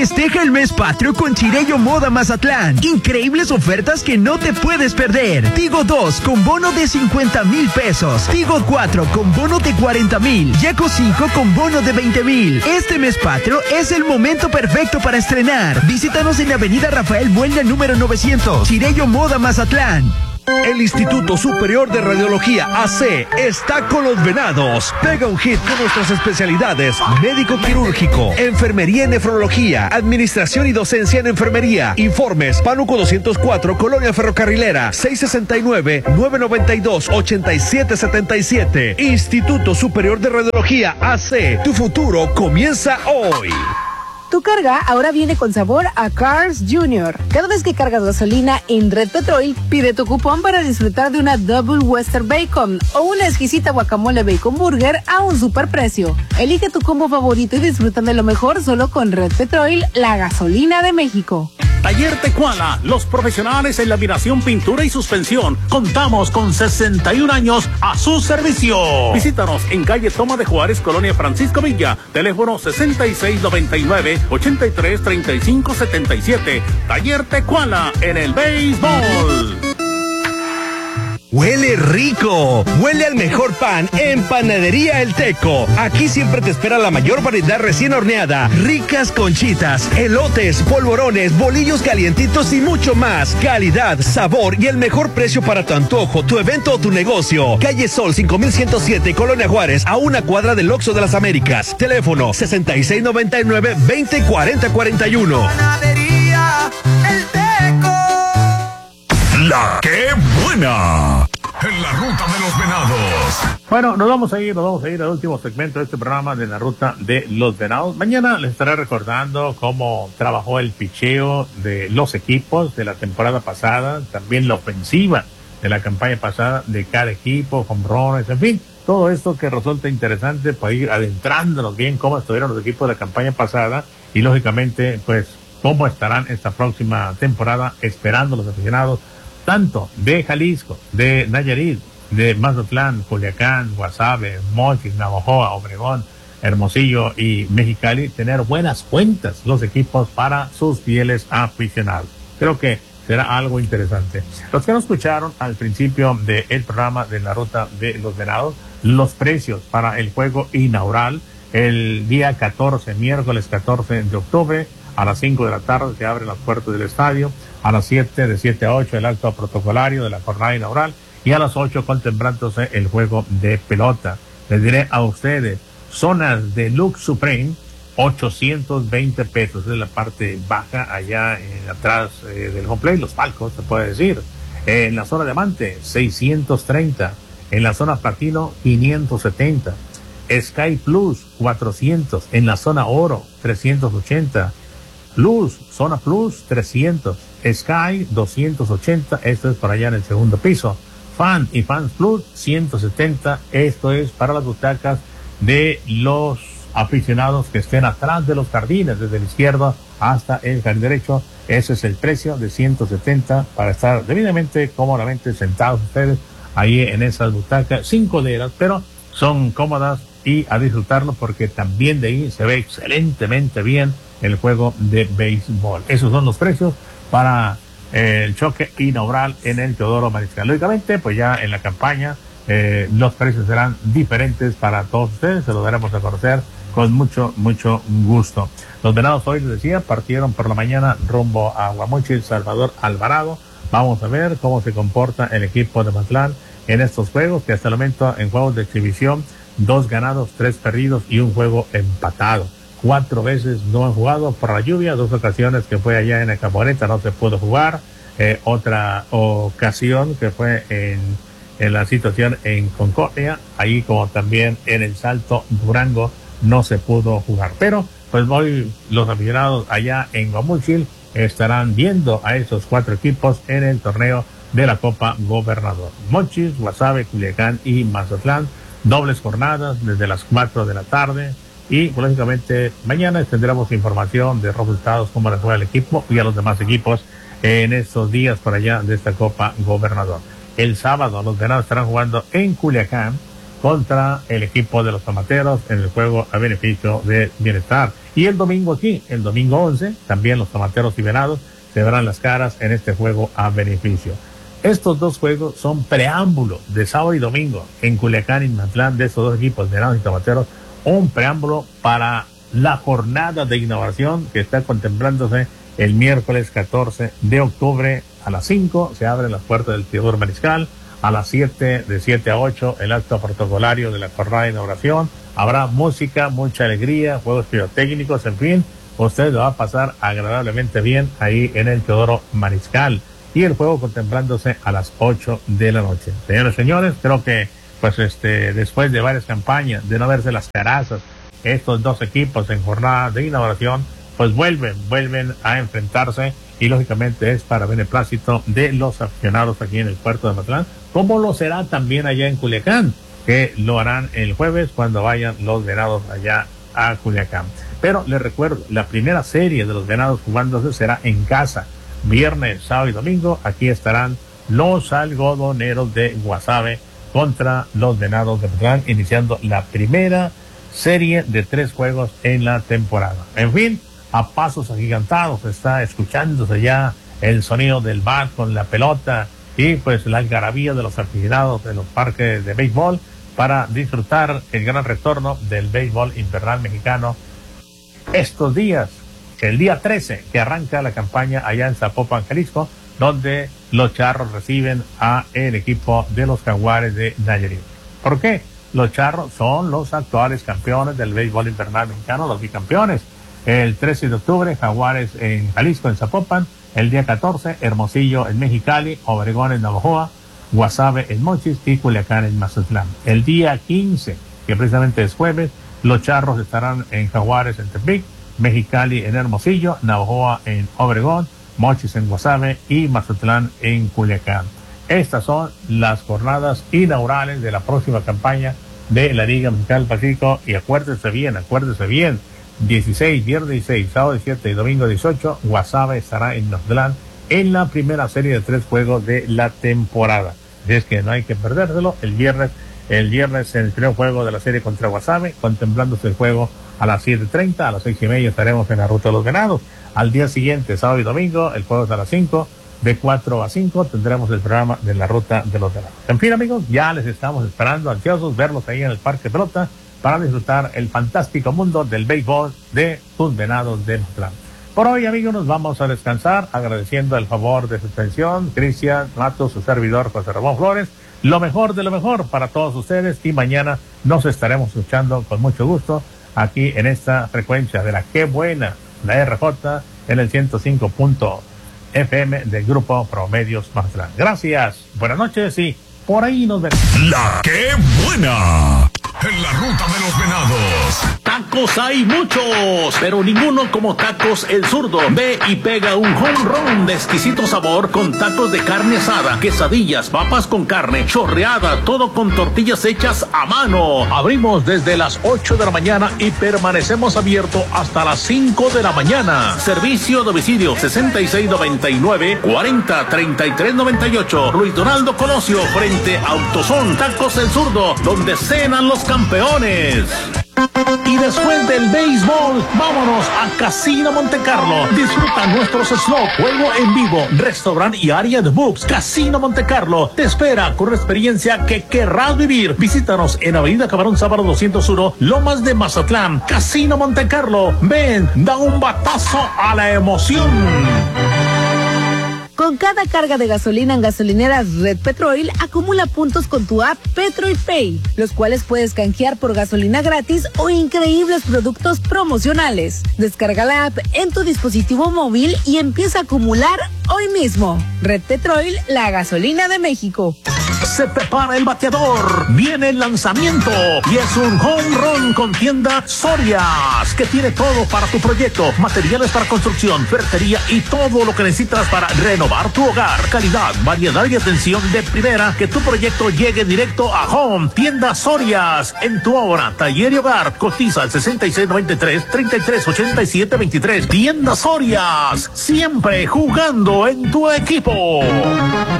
Festeja el mes patrio con Chirello Moda Mazatlán. Increíbles ofertas que no te puedes perder. Tigo 2 con bono de 50,000 pesos. Tigo 4 con bono de 40,000. Yaco 5 con bono de 20,000. Este mes patrio es el momento perfecto para estrenar. Visítanos en Avenida Rafael Buelna número 900. Chirello Moda Mazatlán. El Instituto Superior de Radiología AC está con los venados. Pega un hit con nuestras especialidades: médico quirúrgico, enfermería y nefrología, administración y docencia en enfermería. Informes: Pánuco 204, Colonia Ferrocarrilera, 669-992-8777. Instituto Superior de Radiología AC. Tu futuro comienza hoy. Tu carga ahora viene con sabor a Cars Jr. Cada vez que cargas gasolina en Red Petrol, pide tu cupón para disfrutar de una Double Western Bacon o una exquisita guacamole bacon burger a un superprecio. Elige tu combo favorito y disfruta de lo mejor solo con Red Petrol, la gasolina de México. Taller Tecuala, los profesionales en laminación, pintura y suspensión. Contamos con 61 años a su servicio. Visítanos en calle Toma de Juárez, Colonia Francisco Villa. Teléfono 6699-833577. Taller Tecuala en el béisbol. Huele rico, huele al mejor pan en Panadería El Teco. Aquí siempre te espera la mayor variedad recién horneada, ricas conchitas, elotes, polvorones, bolillos calientitos y mucho más. Calidad, sabor y el mejor precio para tu antojo, tu evento o tu negocio. Calle Sol 5107, Colonia Juárez, a una cuadra del Oxxo de las Américas. Teléfono 6699-204041. Panadería El Teco. La que buena. En la ruta de los venados. Bueno, nos vamos a ir al último segmento de este programa de la ruta de los venados. Mañana les estaré recordando cómo trabajó el picheo de los equipos de la temporada pasada, también la ofensiva de la campaña pasada de cada equipo, jonrones, en fin, todo esto que resulta interesante para ir adentrándonos bien cómo estuvieron los equipos de la campaña pasada y lógicamente pues cómo estarán esta próxima temporada esperando los aficionados tanto de Jalisco, de Nayarit, de Mazatlán, Culiacán, Guasave, Mochis, Navojoa, Obregón, Hermosillo y Mexicali, tener buenas cuentas los equipos para sus fieles aficionados. Creo que será algo interesante. Los que nos escucharon al principio del programa de la ruta de los venados, los precios para el juego inaugural el día 14, miércoles 14 de octubre, a las 5 de la tarde se abren las puertas del estadio, a las 7, de 7 a 8 el acto protocolario de la jornada inaugural y a las 8 contemplándose el juego de pelota. Les diré a ustedes, zonas de Lux Supreme, 820 pesos, es la parte baja allá atrás del home plate, los palcos se puede decir. En la zona diamante, 630, en la zona platino, 570, Sky Plus, 400, en la zona oro, 380, Plus, zona Plus, 300, Sky, 280, esto es para allá en el segundo piso. Fan y Fans Plus, 170, esto es para las butacas de los aficionados que estén atrás de los jardines, desde el izquierdo hasta el jardín derecho. Ese es el precio de 170 para estar debidamente, cómodamente sentados ustedes ahí en esas butacas, sin coleras, pero son cómodas y a disfrutarlo porque también de ahí se ve excelentemente bien el juego de béisbol. Esos son los precios para el choque inaugural en el Teodoro Mariscal. Lógicamente, pues ya en la campaña los precios serán diferentes para todos ustedes, se los daremos a conocer con mucho gusto. Los venados hoy, les decía, partieron por la mañana rumbo a Guamuchil, Salvador Alvarado. Vamos a ver cómo se comporta el equipo de Mazatlán en estos juegos, que hasta el momento en juegos de exhibición, 2 ganados, 3 perdidos y un juego empatado. 4 veces no han jugado por la lluvia, 2 ocasiones que fue allá en Acaponeta no se pudo jugar, otra ocasión que fue en la situación en Concordia, ahí como también en el Salto Durango no se pudo jugar. Pero pues hoy los aficionados allá en Guamuchil estarán viendo a esos 4 equipos en el torneo de la Copa Gobernador. Mochis, Guasave, Culiacán y Mazatlán, dobles jornadas desde las 4 de la tarde. Y, lógicamente, mañana tendremos información de resultados, cómo le fue al equipo y a los demás equipos en estos días por allá de esta Copa Gobernador. El sábado los venados estarán jugando en Culiacán contra el equipo de los tomateros en el juego a beneficio de Bienestar. Y el domingo aquí, el domingo 11, también los tomateros y venados se verán las caras en este juego a beneficio. Estos dos juegos son preámbulo de sábado y domingo en Culiacán y Mazatlán de estos dos equipos, venados y tomateros, un preámbulo para la jornada de inauguración que está contemplándose el miércoles 14 de octubre a las 5, se abren las puertas del Teodoro Mariscal, a las 7, de 7 a 8, el acto protocolario de la jornada de inauguración, habrá música, mucha alegría, juegos pirotécnicos, en fin, usted lo va a pasar agradablemente bien ahí en el Teodoro Mariscal, y el juego contemplándose a las 8 de la noche. Señores y señores, creo que pues después de varias campañas, de no verse las carazas, estos dos equipos en jornada de inauguración, pues vuelven a enfrentarse, y lógicamente es para beneplácito de los aficionados aquí en el puerto de Mazatlán, como lo será también allá en Culiacán, que lo harán el jueves cuando vayan los venados allá a Culiacán. Pero les recuerdo, la primera serie de los venados jugándose será en casa, viernes, sábado y domingo. Aquí estarán los algodoneros de Guasave contra los venados de Mazatlán, iniciando la primera serie de 3 juegos en la temporada. En fin, a pasos agigantados está escuchándose ya el sonido del bat con la pelota y pues la algarabía de los aficionados de los parques de béisbol para disfrutar el gran retorno del béisbol invernal mexicano estos días, el día 13 que arranca la campaña allá en Zapopan, Jalisco, donde los Charros reciben a el equipo de los Jaguares de Nayarit. ¿Por qué? Los Charros son los actuales campeones del béisbol invernal mexicano, los bicampeones. El 13 de octubre, Jaguares en Jalisco, en Zapopan. El día 14, Hermosillo en Mexicali, Obregón en Navojoa, Guasave en Mochis y Culiacán en Mazatlán. El día 15, que precisamente es jueves, los Charros estarán en Jaguares en Tepic, Mexicali en Hermosillo, Navojoa en Obregón, Mochis en Guasave y Mazatlán en Culiacán. Estas son las jornadas inaugurales de la próxima campaña de la Liga Mexicana del Pacífico. Y acuérdese bien, 16, viernes 16, sábado 17 y domingo 18, Guasave estará en Mazatlán en la primera serie de 3 juegos de la temporada. Es que no hay que perdérselo. El viernes el primer juego de la serie contra Guasave, contemplándose el juego a las 7:30, a las 6:30 estaremos en la Ruta de los Venados. Al día siguiente, sábado y domingo, el juego es a las 5, de 4 a 5 tendremos el programa de la Ruta de los Venados. En fin, amigos, ya les estamos esperando, ansiosos, verlos ahí en el Parque Pelota, para disfrutar el fantástico mundo del béisbol de sus Venados de Mazatlán. Por hoy, amigos, nos vamos a descansar agradeciendo el favor de su atención, Cristian Matos, su servidor José Ramón Flores. Lo mejor de lo mejor para todos ustedes, y mañana nos estaremos escuchando con mucho gusto aquí en esta frecuencia de la Qué Buena, la RJ, en el 105.FM del Grupo Promedios Mazatlán. Gracias, buenas noches y por ahí nos vemos. La Qué Buena, en la Ruta de los Venados. Tacos hay muchos, pero ninguno como Tacos El Zurdo. Ve y pega un home run de exquisito sabor con tacos de carne asada, quesadillas, papas con carne, chorreada, todo con tortillas hechas a mano. Abrimos desde las 8 de la mañana y permanecemos abiertos hasta las 5 de la mañana. Servicio domicilio 6699-403398. Luis Donaldo Colosio, frente a Autosón. Tacos El Zurdo, donde cenan los campeones. Y después del béisbol, vámonos a Casino Montecarlo. Disfruta nuestros slots, juego en vivo, restaurante y área de books. Casino Montecarlo te espera con una experiencia que querrás vivir. Visítanos en Avenida Camarón Sábado 201, Lomas de Mazatlán. Casino Montecarlo. Ven, da un batazo a la emoción. Con cada carga de gasolina en gasolineras Red Petrol, acumula puntos con tu app Petrol Pay, los cuales puedes canjear por gasolina gratis o increíbles productos promocionales. Descarga la app en tu dispositivo móvil y empieza a acumular hoy mismo. Red Petrol, la gasolina de México. Se prepara el bateador, viene el lanzamiento y es un home run con tienda Sorias, que tiene todo para tu proyecto: materiales para construcción, ferretería y todo lo que necesitas para renovar tu hogar. Calidad, variedad y atención de primera, que tu proyecto llegue directo a home. Tienda Sorias, en tu obra, taller y hogar. Cotiza al 6693-338723. Tienda Sorias, siempre jugando en tu equipo.